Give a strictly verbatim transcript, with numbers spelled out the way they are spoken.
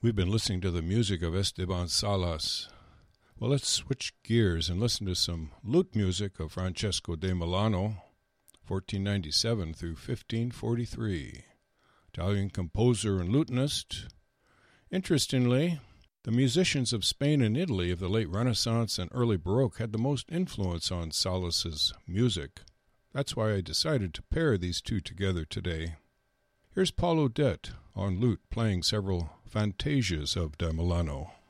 We've been listening to the music of Esteban Salas. Well, let's switch gears and listen to some lute music of Francesco de Milano, fourteen ninety-seven through fifteen forty-three. Italian composer and lutenist. Interestingly, the musicians of Spain and Italy of the late Renaissance and early Baroque had the most influence on Salas's music. That's why I decided to pair these two together today. Here's Paul Odette on lute playing several fantasias of de Milano.